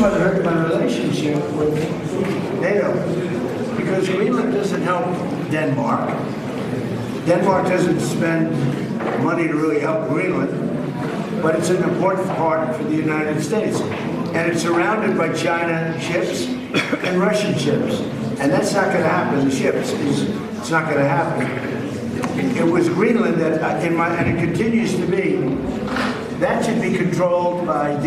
somewhat hurt my relationship with NATO, because Greenland doesn't help Denmark. Denmark doesn't spend money to really help Greenland, but it's an important part for the United States. And it's surrounded by China ships and Russian ships. And that's not going to happen. The ships, it's not going to happen. It was Greenland that, and it continues to be, that should be controlled by